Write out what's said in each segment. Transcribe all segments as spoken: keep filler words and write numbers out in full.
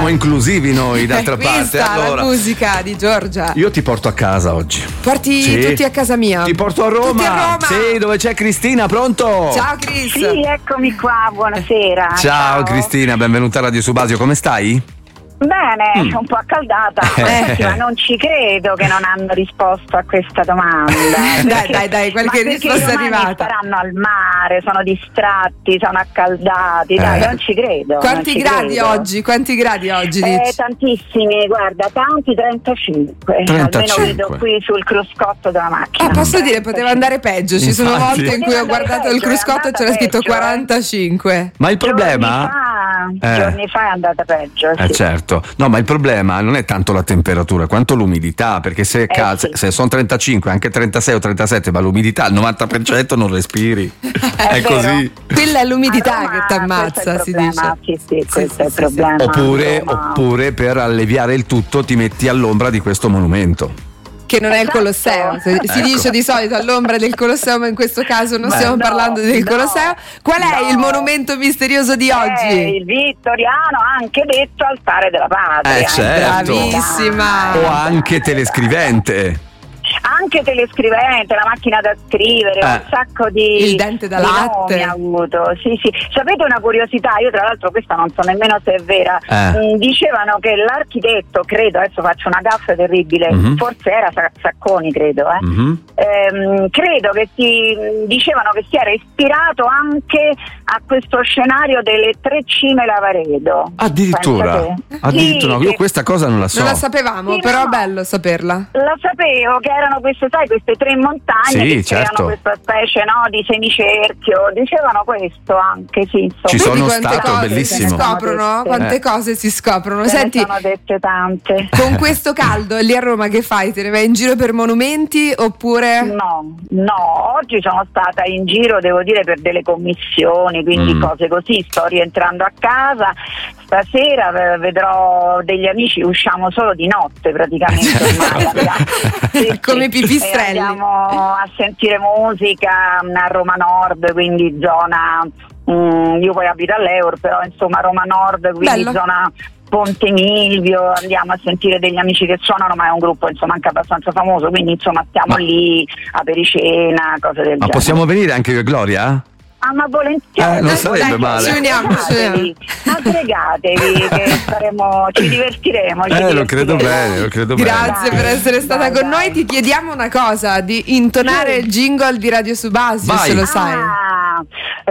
inclusivi noi, d'altra parte. Allora, la musica di Giorgia. Io ti porto a casa oggi. Porti sì. tutti a casa mia. Ti porto a Roma. Tutti a Roma. Sì, dove c'è Cristina, pronto? Ciao Cris. Sì, eccomi qua, buonasera. Ciao, Ciao. Cristina, benvenuta a Radio Subasio, come stai? Bene, Mm. un po' accaldata, Eh. ma non ci credo che non hanno risposto a questa domanda. Dai, dai, dai, qualche ma risposta è arrivata. Saranno al mare, sono distratti, sono accaldati, dai, Eh. non ci credo. Quanti non ci gradi credo. oggi? Quanti gradi oggi? Eh, dici? tantissimi, guarda, tanti trentacinque. trentacinque. Almeno vedo qui sul cruscotto della macchina. Ah, posso dire, poteva andare peggio. Ci sono Infatti. volte in cui ho Poteva andare guardato il peggio, è cruscotto e andata c'era scritto peggio, eh. quarantacinque. Ma il problema... Giorni fa, Eh. giorni fa è andata peggio. Eh sì. certo, no, ma il problema non è tanto la temperatura quanto l'umidità, perché se, cal- sì. se sono trentacinque, anche trentasei o trentasette, ma l'umidità al novanta per cento non respiri. È, vero. così. Quella è l'umidità A Roma, che ti ammazza, questo si è il dice. problema. Sì, sì, questo sì, è il sì, problema. Oppure, A Roma. oppure per alleviare il tutto ti metti all'ombra di questo monumento. Che non è il Esatto. Colosseo. Si Ecco. dice di solito all'ombra del Colosseo, ma in questo caso non Beh, stiamo no, parlando del no, Colosseo. Qual è no. il monumento misterioso di È oggi? il vittoriano, anche detto altare della patria. Eh, certo. Bravissima. O anche telescrivente. Anche telescrivente, la macchina da scrivere, Eh. un sacco di Il dente da di latte. nomi ha avuto. Sì, sì. Sapete una curiosità? Io tra l'altro questa non so nemmeno se è vera. Eh. Mm, dicevano che l'architetto, credo, adesso faccio una gaffa terribile, Mhm. forse era Sa- Sacconi, credo, eh. Mhm. Ehm, credo che si dicevano che si era ispirato anche a questo scenario delle tre cime Lavaredo. Addirittura, Pensate? addirittura Sì, no, io che- questa cosa non la so. Non la sapevamo, Sì, però no. è bello saperla. La sapevo che erano queste, sai, queste tre montagne Sì, che certo. creano questa specie, no, di semicerchio. Dicevano questo anche, sì, insomma. Ci sono Vedi quante stato, cose bellissimo. si scoprono, Eh. quante cose si scoprono. Ce ne Senti, sono dette tante. con questo caldo lì a Roma che fai? Te ne vai in giro per monumenti oppure? No, no, oggi sono stata in giro, devo dire, per delle commissioni, quindi Mm. cose così, sto rientrando a casa, stasera v- vedrò degli amici, usciamo solo di notte praticamente ormai. Andiamo- sì, Come sì. pipistrelli. E andiamo a sentire musica mh, a Roma Nord, quindi zona, mh, io poi abito all'Eur, però insomma Roma Nord, quindi Bello. zona Ponte Milvio, andiamo a sentire degli amici che suonano, ma è un gruppo insomma anche abbastanza famoso, quindi insomma stiamo Ma- lì a pericena, cose del Ma genere. possiamo venire anche io e Gloria? Ah, ma volentieri. Eh, non sarebbe Dai, male. Ci uniamo, ci uniamo. Aggregatevi, che saremo, ci divertiremo. Ci Eh, lo credo divertiremo. bene, lo credo bene. Grazie Dai, per essere stata dai, con dai. noi. Ti chiediamo una cosa: di intonare il jingle di Radio Subasio, Vai. se lo sai. Ah,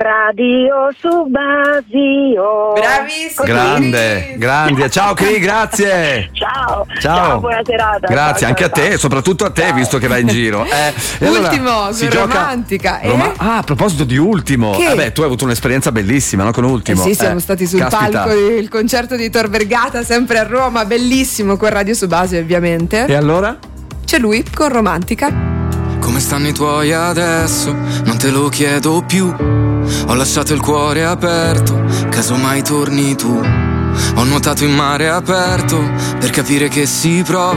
Radio Subasio. Bravissimo. Grande, grande. Ciao Cri, grazie. Ciao. Ciao. buona serata. Grazie Ciao, anche ciao, a te, ciao. soprattutto a te, Ciao. visto che vai in giro. Eh, e Ultimo, si con gioca- Romantica, eh? Roma- Ah, a proposito di Ultimo, Che? vabbè, tu hai avuto un'esperienza bellissima, no? Con Eh Ultimo. sì, siamo Eh, stati sul caspita. palco del concerto di Tor Vergata, sempre a Roma, bellissimo, con Radio Subasio ovviamente. E allora? C'è lui con Romantica. Come stanno i tuoi adesso? Non te lo chiedo più. Ho lasciato il cuore aperto, casomai torni tu. Ho nuotato in mare aperto per capire che si prova